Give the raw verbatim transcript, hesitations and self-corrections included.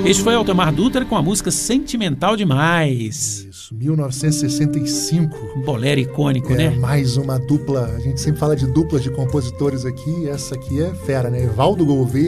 Este foi Altemar Dutra com a música Sentimental Demais. Isso, mil novecentos e sessenta e cinco. Um bolero icônico, é, né? Mais uma dupla, a gente sempre fala de duplas de compositores aqui, essa aqui é fera, né? Evaldo Gouveia